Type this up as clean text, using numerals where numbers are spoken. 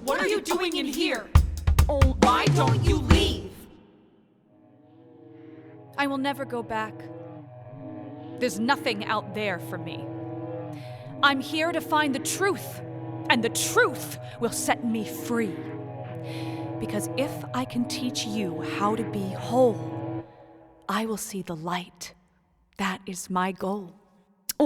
What are you doing in here? Oh, why don't you leave? I will never go back. There's nothing out there for me. I'm here to find the truth, and the truth will set me free. Because if I can teach you how to be whole, I will see the light. That is my goal.